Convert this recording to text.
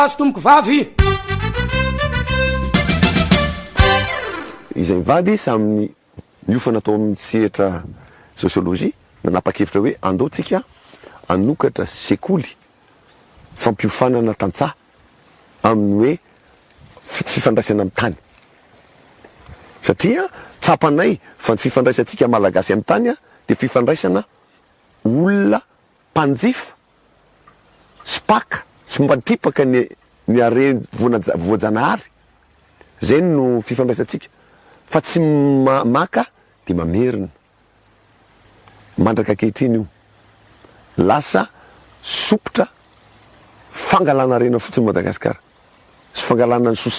azo tomoko vavy izay mivady saminy niofa natao amin'ny sehatra sociologie nanapa-kevitra hoe andaotsika anokatra sekoly fampiofanana tantsaha amin'ny hoe fifandraisana amin'ny tany satria tsapanay fa ny fifandraisantsika malagasy amin'ny tany de fifandraisana olona mpanjifa spaka sy mbatipaka ny are voajanahary zay no fifandraisantsika fa tsy maka de mamerina mandraka kehitriny io lasa sopotra fangalana rena fotsiny Madagasikara sy fangalana ny